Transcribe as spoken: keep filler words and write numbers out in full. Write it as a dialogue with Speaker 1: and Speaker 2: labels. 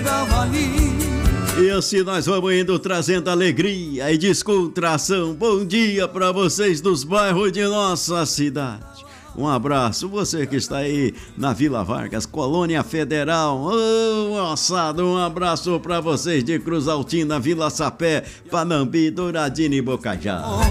Speaker 1: esperava ali.
Speaker 2: E assim nós vamos indo trazendo alegria e descontração. Bom dia para vocês dos bairros de nossa cidade. Um abraço, você que está aí na Vila Vargas, Colônia Federal. Ô, moçada, um abraço para vocês de Cruz Altina, Vila Sapé, Panambi, Douradina e Bocajá.